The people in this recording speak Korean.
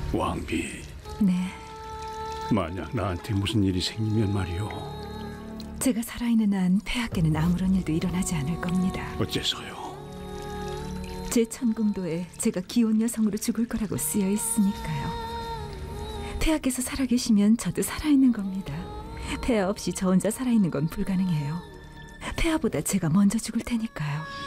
왕비, 네, 만약 나한테 무슨 일이 생기면 말이오. 제가 살아있는 한 폐하께는 아무런 일도 일어나지 않을 겁니다. 어째서요? 제 천궁도에 제가 기혼 여성으로 죽을 거라고 쓰여 있으니까요. 폐하께서 살아계시면 저도 살아있는 겁니다. 폐하 없이 저 혼자 살아있는 건 불가능해요. 폐하보다 제가 먼저 죽을 테니까요.